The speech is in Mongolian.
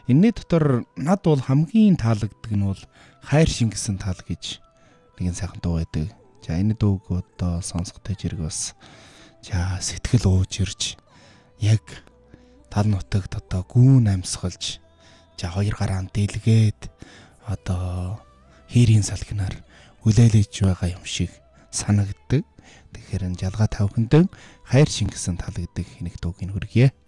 Энэний дотор над бол хамгийн таалагддаг нь бол хайр шингэсэн тал гэж нэгэн сайхан дуу байдаг. За энэ дууг одоо сонсохтой зэрэг бас за сэтгэл ууж ирж яг тал нутагт одоо гүүн амьсгалж за хоёр гараа дэлгээд одоо хийрийн салхинаар хүлээлгэж байгаа юм шиг санагддаг. Тэгэхээр энэ жалгаа тавхиндэн хайр шингэсэн тал гэдэг нэг дууг ин хүргье.